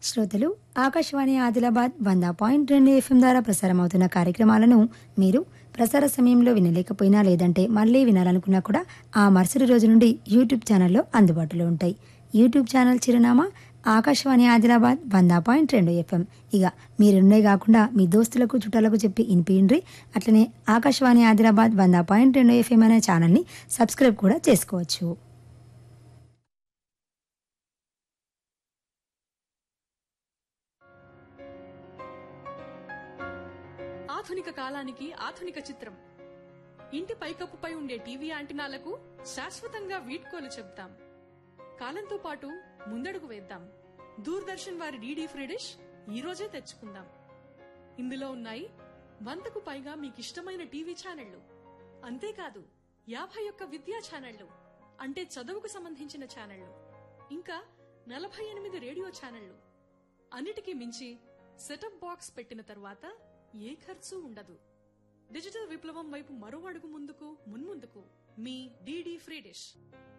శ్రోతలు ఆకాశవాణి ఆదిలాబాద్ 100.2 FM ద్వారా ప్రసారమవుతున్న కార్యక్రమాలను మీరు ప్రసార సమయంలో వినలేకపోయినా లేదంటే మళ్ళీ వినాలనుకున్నా కూడా ఆ మరుసటి రోజు నుండి యూట్యూబ్ ఛానల్లో అందుబాటులో ఉంటాయి. యూట్యూబ్ ఛానల్ చిరునామా ఆకాశవాణి ఆదిలాబాద్ 100.2 FM. ఇక మీరున్నే కాకుండా మీ దోస్తులకు చుట్టాలకు చెప్పి ఇనిపియండ్రి. అట్లనే ఆకాశవాణి ఆదిలాబాద్ 100.2 FM అనే ఛానల్ని సబ్స్క్రైబ్ కూడా చేసుకోవచ్చు. ఆధునిక కాలానికి ఆధునిక చిత్రం. ఇంటి పైకప్పుపై ఉండే టీవీ యాంటినాలకు శాశ్వతంగా వీడ్కోలు చెప్తాం. కాలంతో పాటు ముందడుగు వేద్దాం. దూరదర్శన్ వారి డీడీ ఫ్రీ డిష్ ఈ రోజే తెచ్చుకుందాం. ఇందులో ఉన్నాయి 100కు పైగా మీకిష్టమైన టీవీ ఛానళ్లు. అంతేకాదు 51 విద్యా ఛానళ్లు, అంటే చదువుకు సంబంధించిన ఛానళ్లు, ఇంకా 48 రేడియో ఛానళ్లు. అన్నిటికీ మించి సెటప్ బాక్స్ పెట్టిన తర్వాత ఏ ఖర్చు ఉండదు. డిజిటల్ విప్లవం వైపు మరో అడుగు ముందుకు మున్ముందుకు. మీ డీడీ ఫ్రీ డిష్.